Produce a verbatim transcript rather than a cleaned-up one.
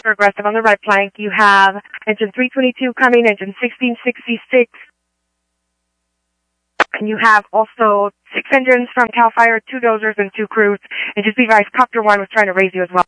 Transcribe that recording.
for aggressive on the right flank. You have engine three twenty-two coming, engine sixteen sixty-six. And you have also six engines from CAL FIRE, two dozers, and two crews. And just be advised, Copter one was trying to raise you as well.